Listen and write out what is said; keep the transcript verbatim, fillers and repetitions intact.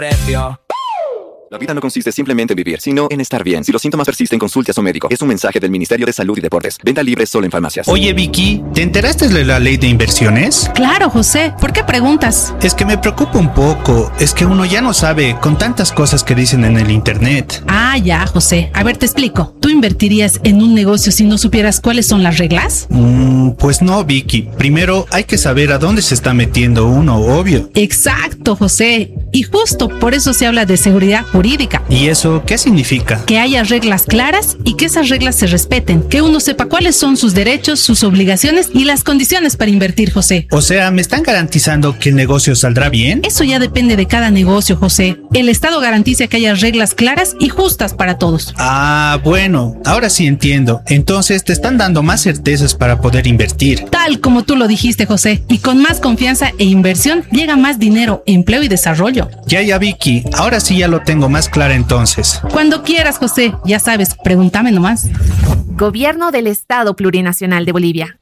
Precio. La vida no consiste simplemente en vivir, sino en estar bien. Si los síntomas persisten, consulte a su médico. Es un mensaje del Ministerio de Salud y Deportes. Venta libre solo en farmacias. Oye, Vicky, ¿te enteraste de la ley de inversiones? Claro, José. ¿Por qué preguntas? Es que me preocupa un poco. Es que uno ya no sabe con tantas cosas que dicen en el internet. Ah, ya, José. A ver, te explico. ¿Tú invertirías en un negocio si no supieras cuáles son las reglas? Mm, pues no, Vicky. Primero hay que saber a dónde se está metiendo uno, obvio. Exacto, José. Y justo por eso se habla de seguridad jurídica. ¿Y eso qué significa? Que haya reglas claras y que esas reglas se respeten. Que uno sepa cuáles son sus derechos, sus obligaciones y las condiciones para invertir, José. O sea, ¿me están garantizando que el negocio saldrá bien? Eso ya depende de cada negocio, José. El Estado garantiza que haya reglas claras y justas para todos. Ah, bueno, ahora sí entiendo. Entonces te están dando más certezas para poder invertir. Tal como tú lo dijiste, José. Y con más confianza e inversión llega más dinero, empleo y desarrollo. Ya, ya, Vicky. Ahora sí ya lo tengo más claro entonces. Cuando quieras, José. Ya sabes, pregúntame nomás. Gobierno del Estado Plurinacional de Bolivia.